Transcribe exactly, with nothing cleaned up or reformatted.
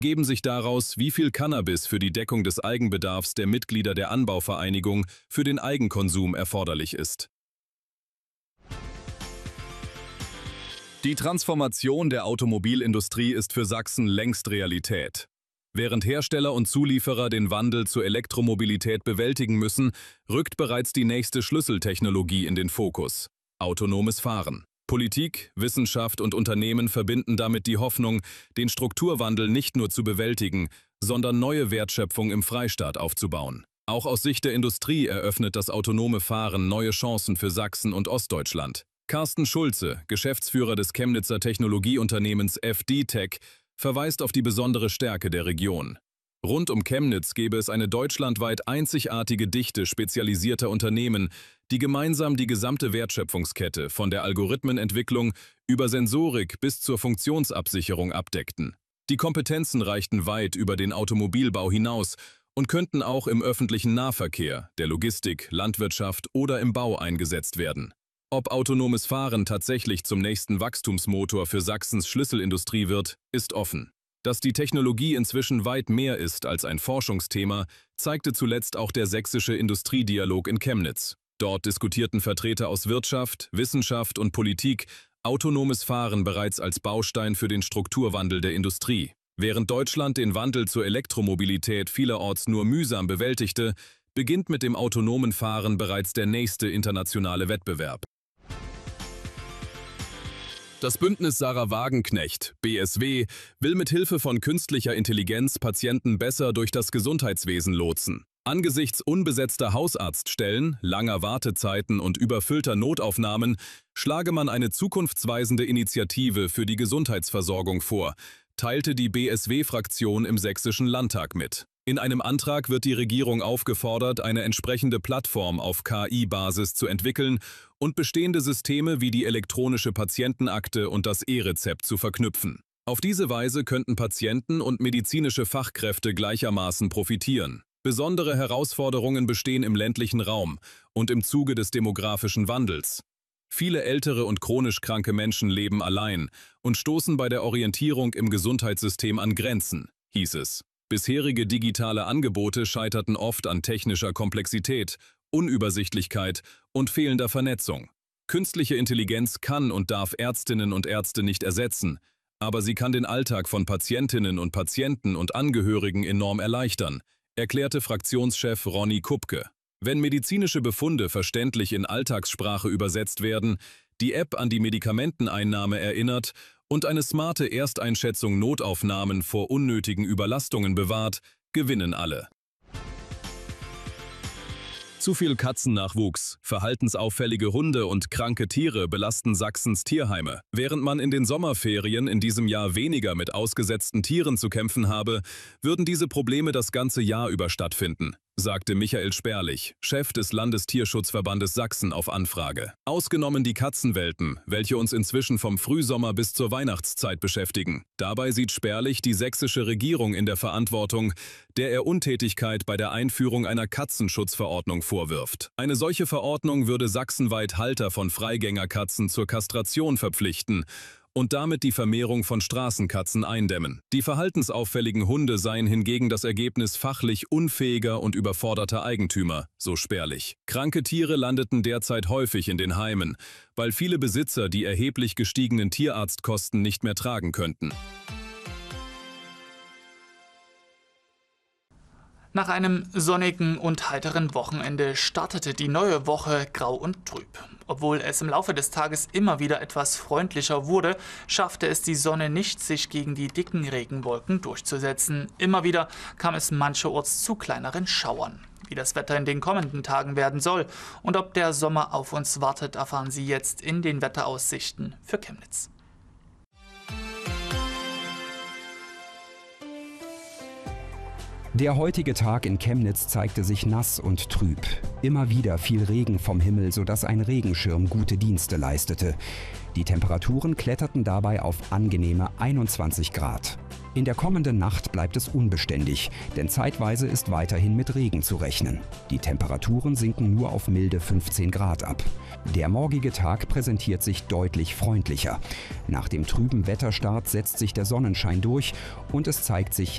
geben sich daraus, wie viel Cannabis für die Deckung des Eigenbedarfs der Mitglieder der Anbauvereinigung für den Eigenkonsum erforderlich ist. Die Transformation der Automobilindustrie ist für Sachsen längst Realität. Während Hersteller und Zulieferer den Wandel zur Elektromobilität bewältigen müssen, rückt bereits die nächste Schlüsseltechnologie in den Fokus: autonomes Fahren. Politik, Wissenschaft und Unternehmen verbinden damit die Hoffnung, den Strukturwandel nicht nur zu bewältigen, sondern neue Wertschöpfung im Freistaat aufzubauen. Auch aus Sicht der Industrie eröffnet das autonome Fahren neue Chancen für Sachsen und Ostdeutschland. Carsten Schulze, Geschäftsführer des Chemnitzer Technologieunternehmens F D Tech, verweist auf die besondere Stärke der Region. Rund um Chemnitz gäbe es eine deutschlandweit einzigartige Dichte spezialisierter Unternehmen, die gemeinsam die gesamte Wertschöpfungskette von der Algorithmenentwicklung über Sensorik bis zur Funktionsabsicherung abdeckten. Die Kompetenzen reichten weit über den Automobilbau hinaus und könnten auch im öffentlichen Nahverkehr, der Logistik, Landwirtschaft oder im Bau eingesetzt werden. Ob autonomes Fahren tatsächlich zum nächsten Wachstumsmotor für Sachsens Schlüsselindustrie wird, ist offen. Dass die Technologie inzwischen weit mehr ist als ein Forschungsthema, zeigte zuletzt auch der sächsische Industriedialog in Chemnitz. Dort diskutierten Vertreter aus Wirtschaft, Wissenschaft und Politik autonomes Fahren bereits als Baustein für den Strukturwandel der Industrie. Während Deutschland den Wandel zur Elektromobilität vielerorts nur mühsam bewältigte, beginnt mit dem autonomen Fahren bereits der nächste internationale Wettbewerb. Das Bündnis Sarah Wagenknecht, B S W, will mit Hilfe von künstlicher Intelligenz Patienten besser durch das Gesundheitswesen lotsen. Angesichts unbesetzter Hausarztstellen, langer Wartezeiten und überfüllter Notaufnahmen schlage man eine zukunftsweisende Initiative für die Gesundheitsversorgung vor, teilte die B S W-Fraktion im Sächsischen Landtag mit. In einem Antrag wird die Regierung aufgefordert, eine entsprechende Plattform auf K I-Basis zu entwickeln und bestehende Systeme wie die elektronische Patientenakte und das E-Rezept zu verknüpfen. Auf diese Weise könnten Patienten und medizinische Fachkräfte gleichermaßen profitieren. Besondere Herausforderungen bestehen im ländlichen Raum und im Zuge des demografischen Wandels. Viele ältere und chronisch kranke Menschen leben allein und stoßen bei der Orientierung im Gesundheitssystem an Grenzen, hieß es. Bisherige digitale Angebote scheiterten oft an technischer Komplexität, Unübersichtlichkeit und fehlender Vernetzung. Künstliche Intelligenz kann und darf Ärztinnen und Ärzte nicht ersetzen, aber sie kann den Alltag von Patientinnen und Patienten und Angehörigen enorm erleichtern, erklärte Fraktionschef Ronny Kupke. Wenn medizinische Befunde verständlich in Alltagssprache übersetzt werden, die App an die Medikamenteneinnahme erinnert und eine smarte Ersteinschätzung Notaufnahmen vor unnötigen Überlastungen bewahrt, gewinnen alle. Zu viel Katzennachwuchs, verhaltensauffällige Hunde und kranke Tiere belasten Sachsens Tierheime. Während man in den Sommerferien in diesem Jahr weniger mit ausgesetzten Tieren zu kämpfen habe, würden diese Probleme das ganze Jahr über stattfinden, sagte Michael Sperlich, Chef des Landestierschutzverbandes Sachsen auf Anfrage. Ausgenommen die Katzenwelpen, welche uns inzwischen vom Frühsommer bis zur Weihnachtszeit beschäftigen. Dabei sieht Sperlich die sächsische Regierung in der Verantwortung, der er Untätigkeit bei der Einführung einer Katzenschutzverordnung vorwirft. Eine solche Verordnung würde sachsenweit Halter von Freigängerkatzen zur Kastration verpflichten und damit die Vermehrung von Straßenkatzen eindämmen. Die verhaltensauffälligen Hunde seien hingegen das Ergebnis fachlich unfähiger und überforderter Eigentümer, so Sperlich. Kranke Tiere landeten derzeit häufig in den Heimen, weil viele Besitzer die erheblich gestiegenen Tierarztkosten nicht mehr tragen könnten. Nach einem sonnigen und heiteren Wochenende startete die neue Woche grau und trüb. Obwohl es im Laufe des Tages immer wieder etwas freundlicher wurde, schaffte es die Sonne nicht, sich gegen die dicken Regenwolken durchzusetzen. Immer wieder kam es mancherorts zu kleineren Schauern. Wie das Wetter in den kommenden Tagen werden soll und ob der Sommer auf uns wartet, erfahren Sie jetzt in den Wetteraussichten für Chemnitz. Der heutige Tag in Chemnitz zeigte sich nass und trüb. Immer wieder fiel Regen vom Himmel, sodass ein Regenschirm gute Dienste leistete. Die Temperaturen kletterten dabei auf angenehme einundzwanzig Grad. In der kommenden Nacht bleibt es unbeständig, denn zeitweise ist weiterhin mit Regen zu rechnen. Die Temperaturen sinken nur auf milde fünfzehn Grad ab. Der morgige Tag präsentiert sich deutlich freundlicher. Nach dem trüben Wetterstart setzt sich der Sonnenschein durch und es zeigt sich